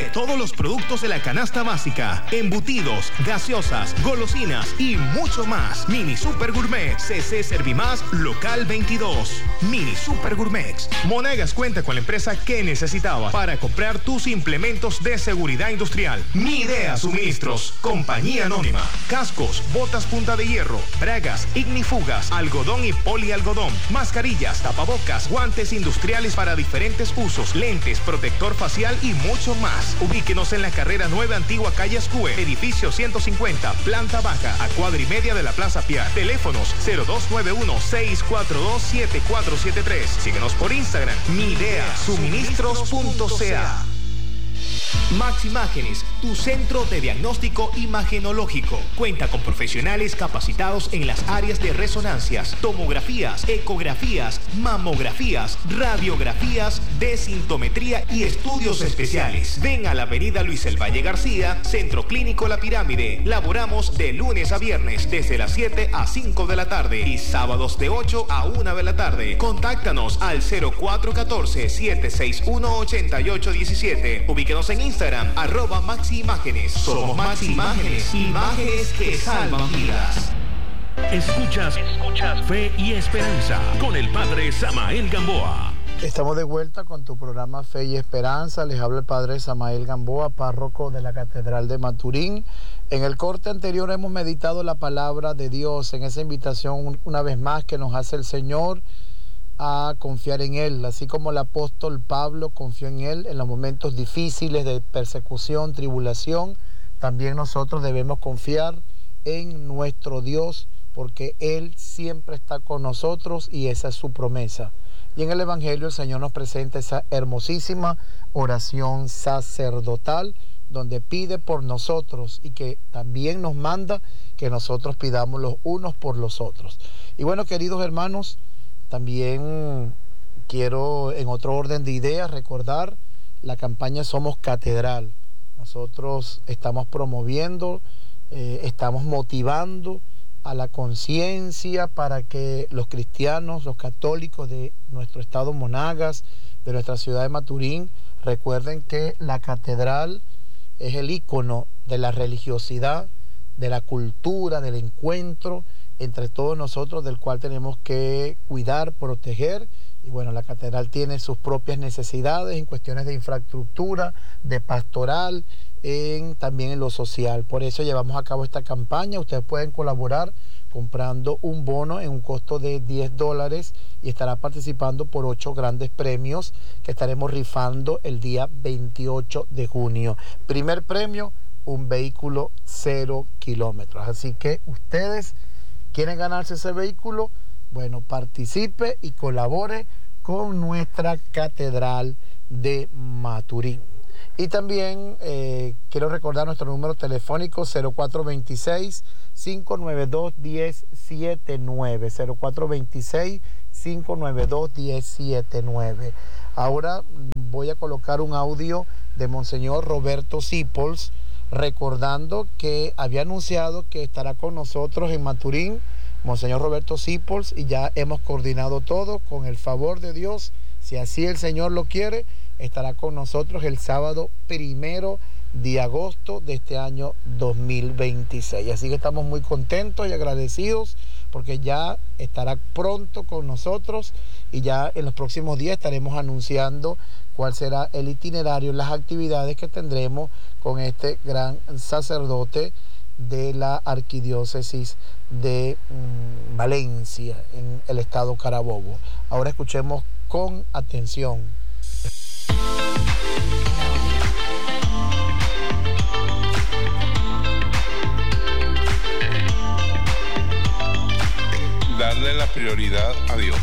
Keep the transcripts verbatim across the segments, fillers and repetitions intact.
de todos los productos de la canasta básica, embutidos, gaseosas, golosinas y mucho más. Mini Super Gourmet, C C Servimás, local veintidós. Mini Super Gourmet. Monagas cuenta con la empresa que necesitaba para comprar tus implementos de seguridad industrial. Mi Idea Suministros, compañía anónima. Cascos, botas punta de hierro, bragas, ignifugas, algodón y polialgodón, mascarillas, tapabocas, guantes industriales para diferentes usos, lentes, protector facial y mucho más. Ubíquenos en la carrera nueve Antigua Calle Escue, edificio ciento cincuenta, planta baja, a cuadra y media de la Plaza Piar. Teléfonos cero dos nueve uno, seis cuatro dos, siete cuatro siete tres. Síguenos por Instagram, miideasuministros.ca. Max Imágenes, tu centro de diagnóstico imagenológico. Cuenta con profesionales capacitados en las áreas de resonancias, tomografías, ecografías, mamografías, radiografías, desintometría y estudios especiales. Ven a la avenida Luis El Valle García, Centro Clínico La Pirámide. Laboramos de lunes a viernes desde las siete a cinco de la tarde y sábados de ocho a una de la tarde. Contáctanos al cero cuatro uno cuatro, siete seis uno, ocho ocho uno siete. Ubíquenos en Instagram, arroba Maxi Imágenes. Somos Maxi Imágenes, imágenes que salvan vidas. Escuchas, escuchas Fe y Esperanza con el Padre Samael Gamboa. Estamos de vuelta con tu programa Fe y Esperanza. Les habla el Padre Samael Gamboa, párroco de la Catedral de Maturín. En el corte anterior hemos meditado la palabra de Dios, en esa invitación una vez más que nos hace el Señor a confiar en Él, así como el apóstol Pablo confió en Él en los momentos difíciles de persecución, tribulación. También nosotros debemos confiar en nuestro Dios, porque Él siempre está con nosotros y esa es su promesa. Y en el Evangelio el Señor nos presenta esa hermosísima oración sacerdotal, donde pide por nosotros y que también nos manda que nosotros pidamos los unos por los otros. Y bueno, queridos hermanos, también quiero, en otro orden de ideas, recordar la campaña Somos Catedral. Nosotros estamos promoviendo, eh, estamos motivando a la conciencia para que los cristianos, los católicos de nuestro estado Monagas, de nuestra ciudad de Maturín, recuerden que la catedral es el ícono de la religiosidad, de la cultura, del encuentro entre todos nosotros, del cual tenemos que cuidar, proteger. Y bueno, la catedral tiene sus propias necesidades en cuestiones de infraestructura, de pastoral, en, también en lo social. Por eso llevamos a cabo esta campaña. Ustedes pueden colaborar comprando un bono en un costo de diez dólares y estará participando por ocho grandes premios que estaremos rifando el día veintiocho de junio. Primer premio, un vehículo cero kilómetros. Así que ustedes quieren ganarse ese vehículo, bueno, participe y colabore con nuestra Catedral de Maturín. Y también eh, quiero recordar nuestro número telefónico cero cuatro dos seis, cinco nueve dos, uno cero siete nueve, cero cuatro dos seis, cinco nueve dos, uno cero siete nueve. Ahora voy a colocar un audio de Monseñor Roberto Sipols, recordando que había anunciado que estará con nosotros en Maturín, Monseñor Roberto Sipols, y ya hemos coordinado todo con el favor de Dios. Si así el Señor lo quiere, estará con nosotros el sábado primero de agosto de este año dos mil veintiséis. Así que estamos muy contentos y agradecidos porque ya estará pronto con nosotros y ya en los próximos días estaremos anunciando cuál será el itinerario, las actividades que tendremos con este gran sacerdote de la arquidiócesis de mm, Valencia, en el estado Carabobo. Ahora escuchemos con atención. Darle la prioridad a Dios.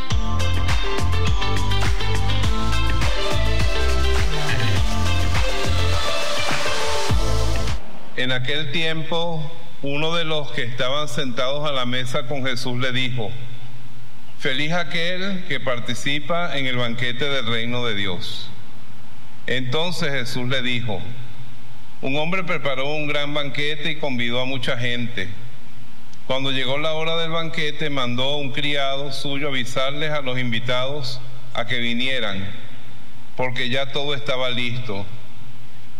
En aquel tiempo, uno de los que estaban sentados a la mesa con Jesús le dijo: feliz aquel que participa en el banquete del reino de Dios. Entonces Jesús le dijo: un hombre preparó un gran banquete y convidó a mucha gente. Cuando llegó la hora del banquete, mandó a un criado suyo avisarles a los invitados a que vinieran, porque ya todo estaba listo.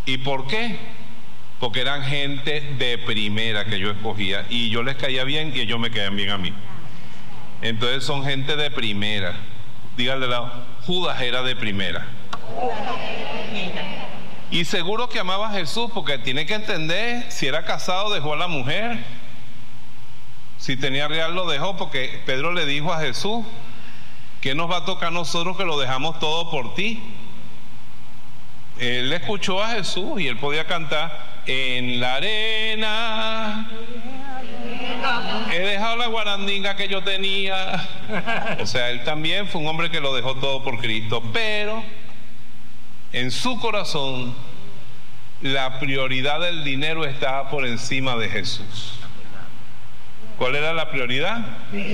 ¿Y por qué? Porque eran gente de primera que yo escogía y yo les caía bien y ellos me caían bien a mí. Entonces son gente de primera. Díganle, Judas era de primera. Y seguro que amaba a Jesús, porque tiene que entender, si era casado dejó a la mujer, si tenía real lo dejó, porque Pedro le dijo a Jesús, ¿qué nos va a tocar a nosotros que lo dejamos todo por ti? Él escuchó a Jesús y él podía cantar, en la arena he dejado la guarandinga que yo tenía. O sea, él también fue un hombre que lo dejó todo por Cristo, pero en su corazón la prioridad del dinero estaba por encima de Jesús. ¿Cuál era la prioridad?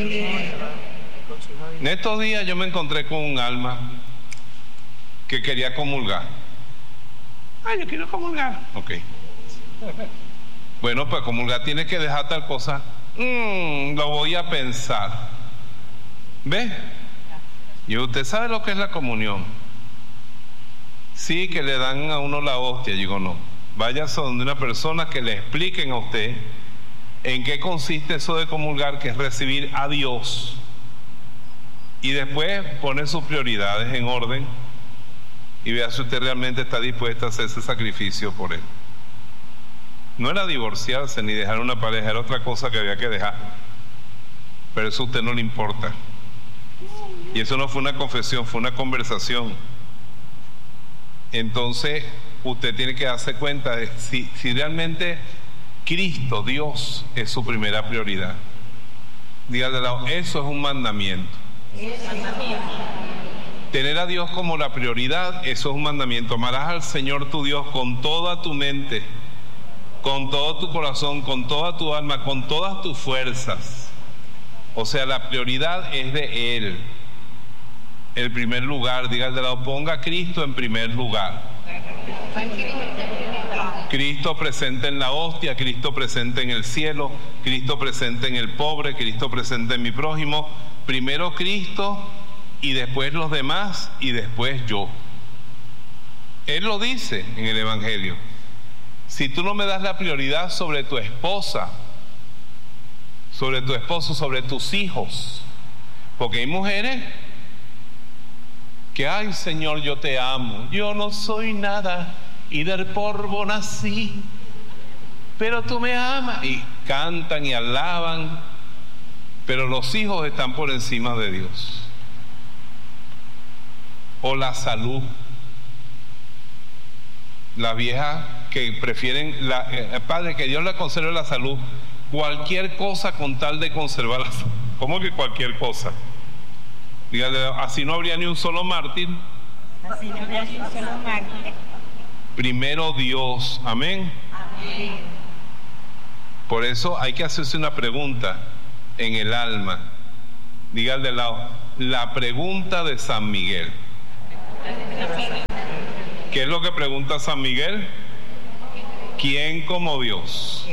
En estos días yo me encontré con un alma que quería comulgar. Ah, yo quiero comulgar. Ok. Bueno, pues comulgar tiene que dejar tal cosa. Mm, lo voy a pensar. ¿Ve? Y usted sabe lo que es la comunión. Sí, que le dan a uno la hostia. Yo digo, no. Váyase donde una persona que le expliquen a usted en qué consiste eso de comulgar, que es recibir a Dios. Y después pone sus prioridades en orden y vea si usted realmente está dispuesta a hacer ese sacrificio por él. No era divorciarse ni dejar una pareja, era otra cosa que había que dejar. Pero eso a usted no le importa. Y eso no fue una confesión, fue una conversación. Entonces, usted tiene que darse cuenta de si, si realmente Cristo, Dios, es su primera prioridad. Dígale al lado, eso es un mandamiento. Tener a Dios como la prioridad, eso es un mandamiento. Amarás al Señor tu Dios con toda tu mente, con todo tu corazón, con toda tu alma, con todas tus fuerzas. O sea, la prioridad es de Él. El primer lugar, dígale al lado, ponga a Cristo en primer lugar. Cristo presente en la hostia, Cristo presente en el cielo, Cristo presente en el pobre, Cristo presente en mi prójimo. Primero Cristo y después los demás y después yo. Él lo dice en el Evangelio. Si tú no me das la prioridad sobre tu esposa, sobre tu esposo, sobre tus hijos, porque hay mujeres que, ay Señor, yo te amo, yo no soy nada y del polvo nací, pero tú me amas, y cantan y alaban, pero los hijos están por encima de Dios. O la salud, las viejas que prefieren la, eh, padre, que Dios le conserve la salud, cualquier cosa con tal de conservar la salud. ¿Cómo que cualquier cosa? Dígale, así no habría ni un solo mártir. Así no habría ni un solo mártir. Primero Dios, amén. Amén. Por eso hay que hacerse una pregunta en el alma. Dígale al lado, la pregunta de San Miguel. ¿Qué es lo que pregunta San Miguel? ¿Quién como Dios?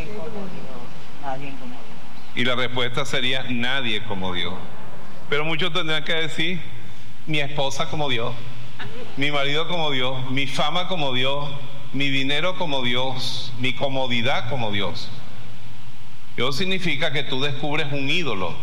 Y la respuesta sería nadie como Dios. Pero muchos tendrán que decir mi esposa como Dios, mi marido como Dios, mi fama como Dios, mi dinero como Dios, mi comodidad como Dios. Eso significa que tú descubres un ídolo.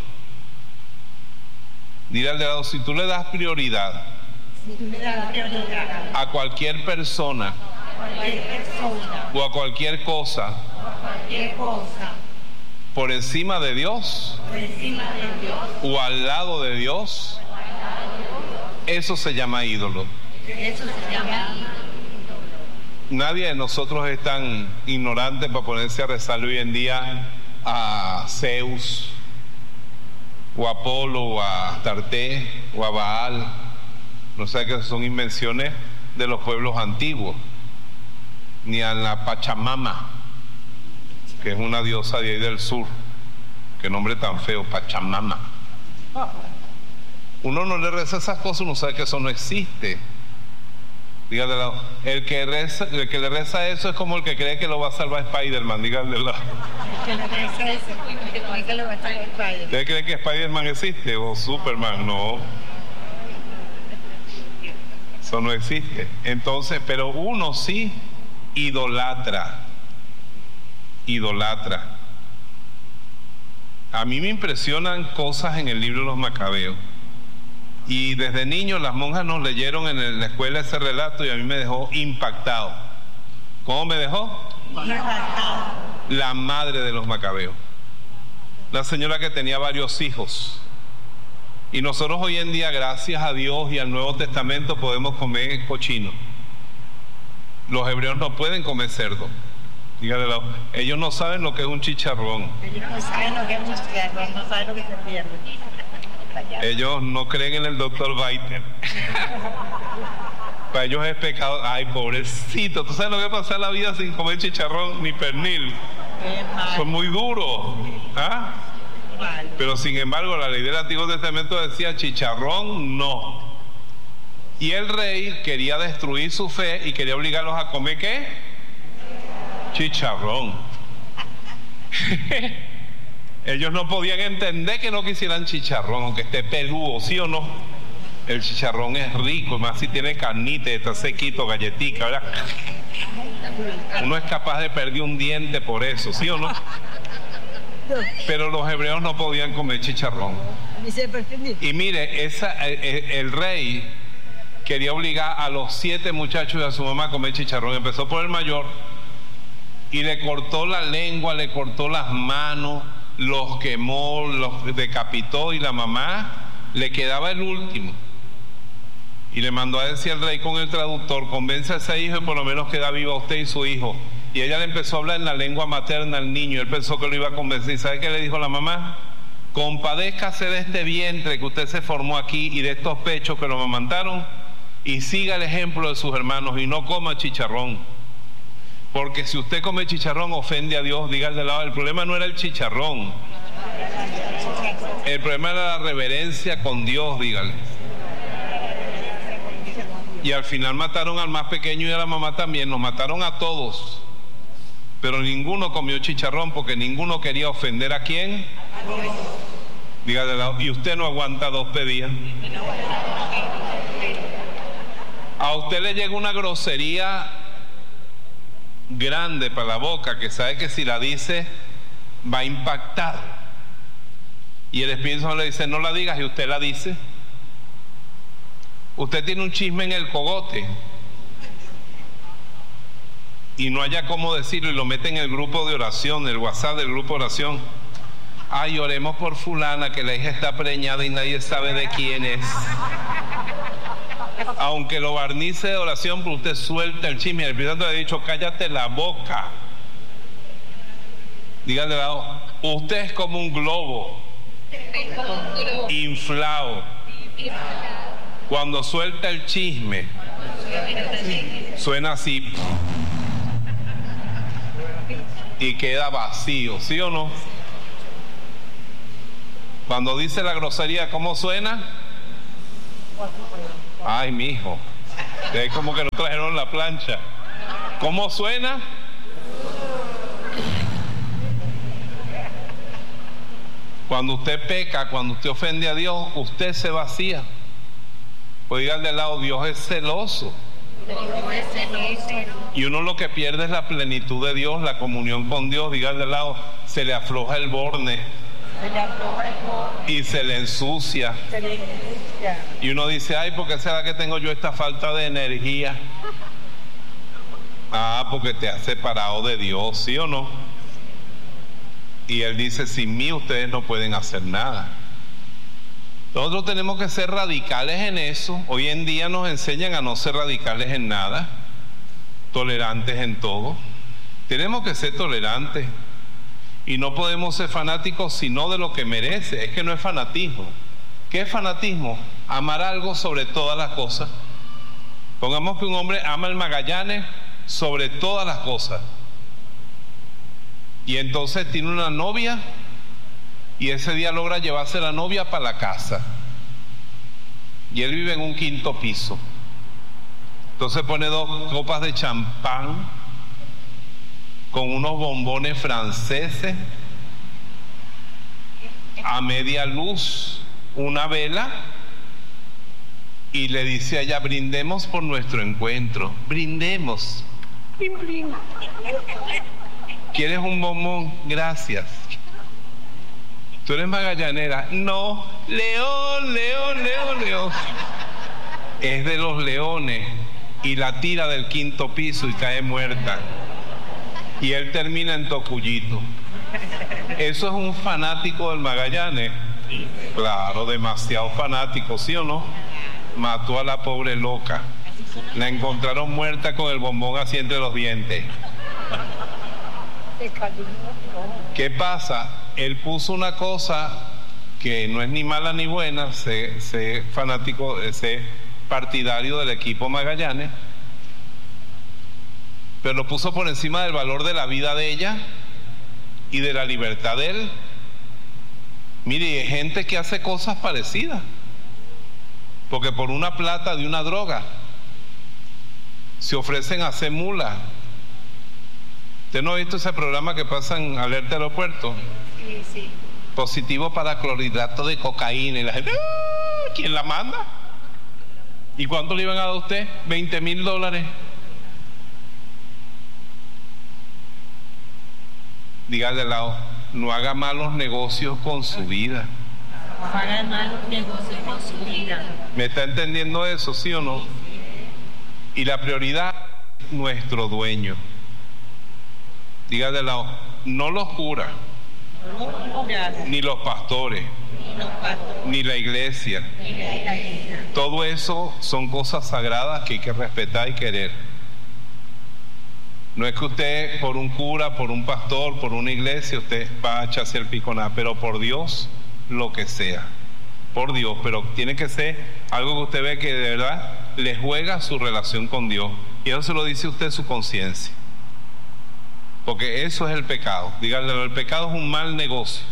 Dile al de lado, si tú le das prioridad, Si tú le das prioridad a cualquier persona a cualquier persona o a cualquier cosa o a cualquier cosa por encima de Dios por encima de Dios o al lado de Dios, eso se llama ídolo. Eso se llama Nadie de nosotros es tan ignorante para ponerse a rezar hoy en día a Zeus o a Apolo o a Tarté o a Baal. No sé, que son invenciones de los pueblos antiguos. Ni a la Pachamama, que es una diosa de ahí del sur. Qué nombre tan feo, Pachamama. Uno no le reza esas cosas, uno sabe que eso no existe. Dígale al lado, el que reza, el que le reza eso es como el que cree que lo va a salvar Spider-Man. Dígale al lado. que le reza eso, que cree que lo va a estar el padre. ¿Usted cree que Spider-Man existe o Superman? No. Eso no existe. Entonces, pero uno sí idolatra, idolatra. A mí me impresionan cosas en el libro de los Macabeos. Y desde niño las monjas nos leyeron en la escuela ese relato y a mí me dejó impactado. ¿Cómo me dejó? Impactado. La madre de los Macabeos. La señora que tenía varios hijos. Y nosotros hoy en día, gracias a Dios y al Nuevo Testamento, podemos comer cochino. Los hebreos no pueden comer cerdo. Dígale, ellos no saben lo que es un chicharrón. Ellos no saben lo que es un chicharrón, no saben lo que se pierde. Ellos no creen en el doctor Biter. Para ellos es pecado. Ay, pobrecito, ¿tú sabes lo que pasa en la vida sin comer chicharrón ni pernil? Son muy duros. ¿Ah? Pero sin embargo, la ley del Antiguo Testamento decía chicharrón no. Y el rey quería destruir su fe y quería obligarlos a comer ¿qué? Chicharrón. Ellos no podían entender que no quisieran chicharrón, aunque esté peludo, ¿sí o no? El chicharrón es rico, más si tiene carnita, está sequito, galletica, ¿verdad? Uno es capaz de perder un diente por eso, ¿sí o no? Pero los hebreos no podían comer chicharrón. Y mire, esa, el, el rey quería obligar a los siete muchachos y a su mamá a comer chicharrón. Empezó por el mayor y le cortó la lengua, le cortó las manos, los quemó, los decapitó, y la mamá le quedaba el último. Y le mandó a decir al rey con el traductor: convence a ese hijo y por lo menos queda viva usted y su hijo. Y ella le empezó a hablar en la lengua materna al niño, y él pensó que lo iba a convencer. ¿Y sabe qué le dijo la mamá? Compadézcase de este vientre que usted se formó aquí y de estos pechos que lo amamantaron, y siga el ejemplo de sus hermanos y no coma chicharrón. Porque si usted come chicharrón ofende a Dios. Diga al de lado, el problema no era el chicharrón, el problema era la reverencia con Dios, dígale. Y al final mataron al más pequeño y a la mamá también, nos mataron a todos. Pero ninguno comió chicharrón porque ninguno quería ofender a quién. Diga de lado, y usted no aguanta dos pedidas. A usted le llega una grosería grande para la boca, que sabe que si la dice va a impactar, y el Espíritu Santo le dice no la digas, y usted la dice. Usted tiene un chisme en el cogote y no haya cómo decirlo, y lo mete en el grupo de oración, el WhatsApp del grupo de oración. Ay, oremos por fulana que la hija está preñada y nadie sabe de quién es. Aunque lo barnice de oración, pero usted suelta el chisme. El Espíritu Santo le ha dicho cállate la boca. Dígale, usted es como un globo inflado. Cuando suelta el chisme suena así y queda vacío, ¿sí o no? Cuando dice la grosería, ¿cómo suena? Ay, mijo, es como que no trajeron la plancha. ¿Cómo suena? Cuando usted peca, cuando usted ofende a Dios, usted se vacía. Pues diga al de lado, Dios es celoso. Y uno lo que pierde es la plenitud de Dios, la comunión con Dios. Diga al de lado, se le afloja el borne y se le ensucia. Y uno dice, ay, ¿por qué será que tengo yo esta falta de energía? Ah, porque te has separado de Dios, ¿sí o no? Y Él dice, sin mí ustedes no pueden hacer nada. Nosotros tenemos que ser radicales en eso. Hoy en día nos enseñan a no ser radicales en nada, tolerantes en todo. Tenemos que ser tolerantes y no podemos ser fanáticos sino de lo que merece. Es que no es fanatismo. ¿Qué es fanatismo? Amar algo sobre todas las cosas. Pongamos que un hombre ama el Magallanes sobre todas las cosas, y entonces tiene una novia y ese día logra llevarse la novia para la casa y él vive en un quinto piso. Entonces pone dos copas de champán con unos bombones franceses, a media luz una vela, y le dice a ella, brindemos por nuestro encuentro, brindemos. Plim, plim. ¿Quieres un bombón? Gracias. ¿Tú eres magallanera? No. León, león, león, león. Es de los leones y la tira del quinto piso y cae muerta. Y él termina en Tocuyito. ¿Eso es un fanático del Magallanes? Claro, demasiado fanático, ¿sí o no? Mató a la pobre loca. La encontraron muerta con el bombón así entre los dientes. ¿Qué pasa? Él puso una cosa que no es ni mala ni buena, sé, sé fanático, sé partidario del equipo Magallanes, pero lo puso por encima del valor de la vida de ella y de la libertad de él. Mire, hay gente que hace cosas parecidas, porque por una plata de una droga se ofrecen a hacer mula. ¿Usted no ha visto ese programa que pasa en Alerta Aeropuerto? Sí, sí. Positivo para clorhidrato de cocaína. Y la gente, ¡ah! ¿Quién la manda? ¿Y cuánto le iban a dar a usted? veinte mil dólares. Dígale al lado, no haga malos negocios con su vida. No haga malos negocios con su vida. ¿Me está entendiendo eso, sí o no? Y la prioridad es nuestro dueño. Dígale al lado, no los curas, ni los pastores, ni la iglesia. Todo eso son cosas sagradas que hay que respetar y querer. No es que usted por un cura, por un pastor, por una iglesia, usted va a echarse el pico nada, pero por Dios, lo que sea. Por Dios, pero tiene que ser algo que usted ve que de verdad le juega su relación con Dios. Y eso se lo dice usted su conciencia. Porque eso es el pecado. Díganle, el pecado es un mal negocio.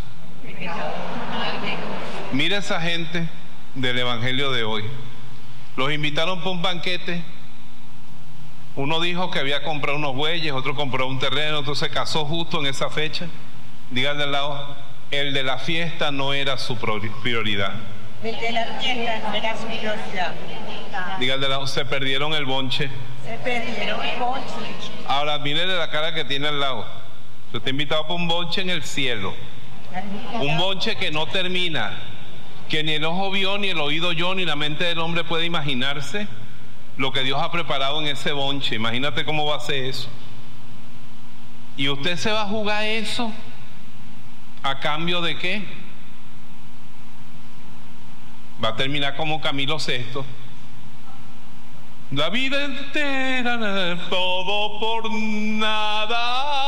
Mira esa gente del evangelio de hoy. Los invitaron para un banquete. Uno dijo que había comprado unos bueyes, otro compró un terreno, otro se casó justo en esa fecha. Díganle al lado, el de la fiesta no era su prioridad. El de la fiesta no era su prioridad. Díganle al lado, se perdieron el bonche. Se perdieron el bonche. Ahora, mírenle la cara que tiene al lado. Usted está invitado para un bonche en el cielo. Un bonche que no termina, que ni el ojo vio, ni el oído oyó, ni la mente del hombre puede imaginarse lo que Dios ha preparado en ese bonche. Imagínate cómo va a ser eso. ¿Y usted se va a jugar eso a cambio de qué? Va a terminar como Camilo sexto. La vida entera, todo por nada.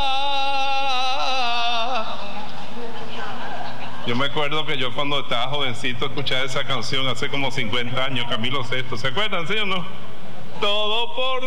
Yo me acuerdo que yo cuando estaba jovencito escuchaba esa canción hace como cincuenta años, Camilo sexto. ¿Se acuerdan, sí o no? Todo por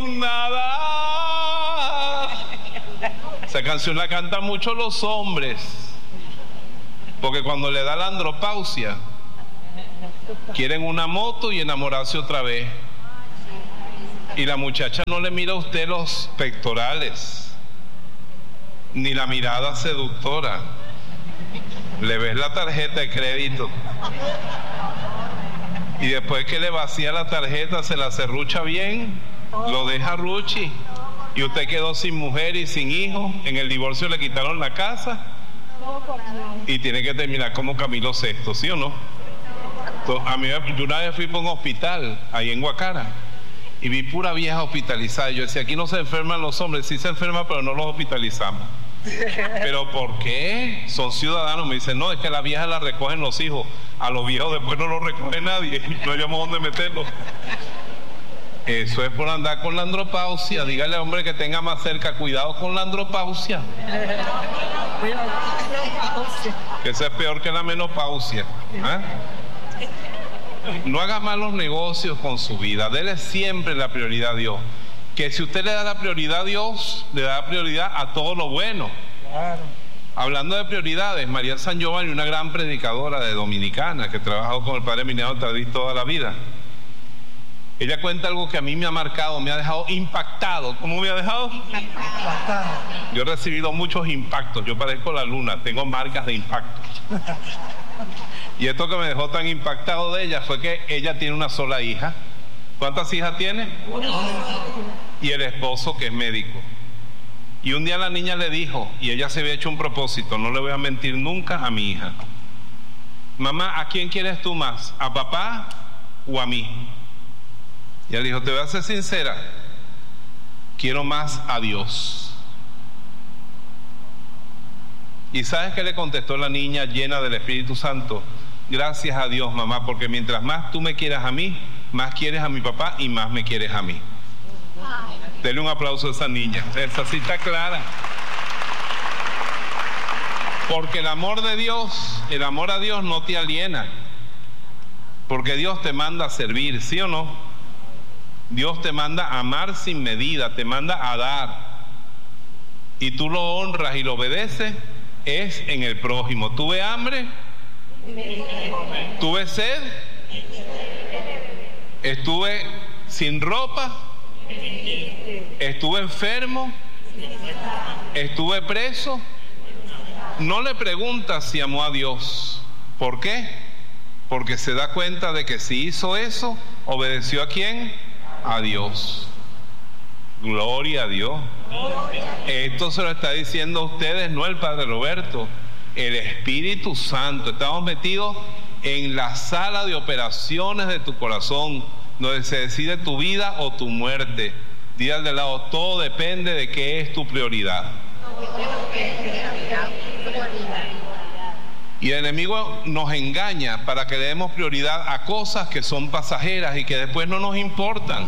nada. Esa canción la cantan mucho los hombres, porque cuando le da la andropausia quieren una moto y enamorarse otra vez. Y la muchacha no le mira a usted los pectorales, ni la mirada seductora. Le ves la tarjeta de crédito. Y después que le vacía la tarjeta, se la serrucha bien, lo deja ruchi. Y usted quedó sin mujer y sin hijo. En el divorcio le quitaron la casa. Y tiene que terminar como Camilo sexto, ¿sí o no? Entonces, a mí, yo una vez fui por un hospital, ahí en Guacara, y vi pura vieja hospitalizada. Yo decía, aquí no se enferman los hombres, sí se enferman, pero no los hospitalizamos. ¿Pero por qué? Son ciudadanos. Me dicen, no, es que las viejas las recogen los hijos. A los viejos después no los recoge nadie. No hayamos dónde meterlos. Eso es por andar con la andropausia. Dígale al hombre que tenga más cerca, cuidado con la andropausia. Que eso es peor que la menopausia. ¿Eh? No haga malos negocios con su vida. Dele siempre la prioridad a Dios. Que si usted le da la prioridad a Dios, le da prioridad a todo lo bueno. Claro. Hablando de prioridades, María San Giovanni, una gran predicadora de dominicana que trabajó con el padre Emiliano Tardí toda la vida. Ella cuenta algo que a mí me ha marcado, me ha dejado impactado. ¿Cómo me ha dejado? Impactado. Yo he recibido muchos impactos. Yo parezco la luna, tengo marcas de impacto. Y esto que me dejó tan impactado de ella fue que ella tiene una sola hija. ¿Cuántas hijas tiene? Y el esposo que es médico. Y un día la niña le dijo, y ella se había hecho un propósito, no le voy a mentir nunca a mi hija: mamá, ¿a quién quieres tú más? ¿A papá o a mí? Y ella dijo, te voy a ser sincera, quiero más a Dios. ¿Y sabes qué le contestó la niña llena del Espíritu Santo? Gracias a Dios, mamá, porque mientras más tú me quieras a mí, más quieres a mi papá y más me quieres a mí. Denle un aplauso a esa niña. Esa sí está clara. Porque el amor de Dios, el amor a Dios no te aliena. Porque Dios te manda a servir, ¿sí o no? Dios te manda a amar sin medida, te manda a dar. Y tú lo honras y lo obedeces, es en el prójimo. ¿Tuve hambre? ¿Tuve sed? ¿Estuve sin ropa? ¿Estuve enfermo? ¿Estuve preso? No le preguntas si amó a Dios. ¿Por qué? Porque se da cuenta de que si hizo eso, obedeció ¿a quién? A Dios. Gloria a Dios. Esto se lo está diciendo a ustedes, no el Padre Roberto, el Espíritu Santo. Estamos metidos en la sala de operaciones de tu corazón, donde se decide tu vida o tu muerte. Dile al de lado, todo depende de qué es tu prioridad. Y el enemigo nos engaña para que le demos prioridad a cosas que son pasajeras y que después no nos importan.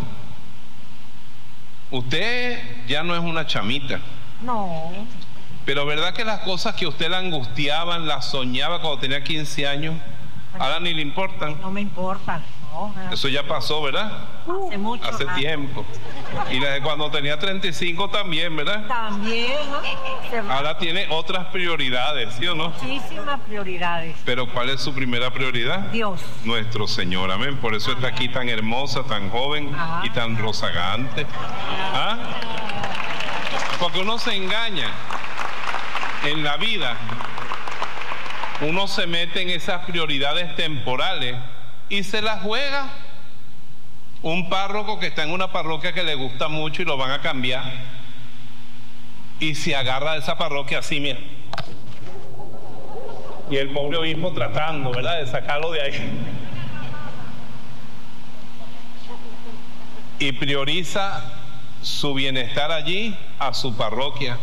Usted ya no es una chamita. No. Pero ¿verdad que las cosas que usted la angustiaban, las soñaba cuando tenía quince años, ahora ni le importan? No me importa. No, eso ya pasó, ¿verdad? Hace mucho. Hace más. tiempo. Y la de cuando tenía treinta y cinco también, ¿verdad? También. ¿No? Ahora tiene otras prioridades, ¿sí o no? Muchísimas prioridades. Pero ¿cuál es su primera prioridad? Dios. Nuestro Señor, amén. Por eso está aquí tan hermosa, tan joven Ajá. y tan rozagante. ¿Ah? Porque uno se engaña en la vida. Uno se mete en esas prioridades temporales y se las juega. Un párroco que está en una parroquia que le gusta mucho y lo van a cambiar, y se agarra de esa parroquia así, mira. Y el pobre obispo tratando, ¿verdad?, de sacarlo de ahí. Y prioriza su bienestar allí a su parroquia.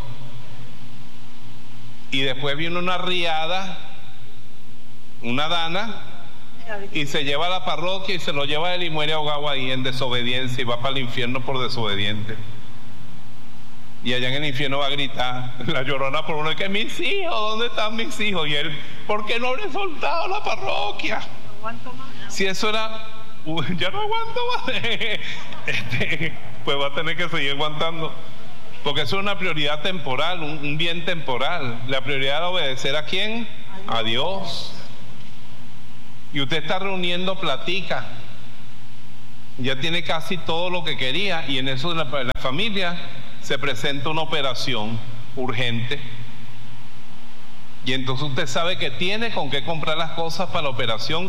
Y después viene una riada, una dana, y se lleva a la parroquia y se lo lleva él y muere ahogado ahí en desobediencia y va para el infierno por desobediente. Y allá en el infierno va a gritar la llorona por uno, que mis hijos, ¿dónde están mis hijos? Y él, ¿por qué no habré soltado la parroquia? No aguanto más. Si eso era, uy, ya no aguanto más, este, pues va a tener que seguir aguantando. Porque eso es una prioridad temporal, un, un bien temporal. La prioridad de obedecer ¿a quién? A Dios. Y usted está reuniendo platica, ya tiene casi todo lo que quería, y en eso la, la familia se presenta una operación urgente, y entonces usted sabe que tiene con qué comprar las cosas para la operación